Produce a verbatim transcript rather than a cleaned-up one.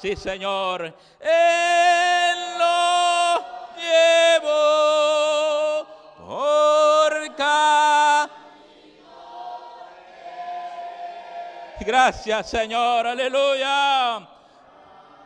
Sí, Señor. Él lo llevó por camino. Gracias, Señor. Aleluya.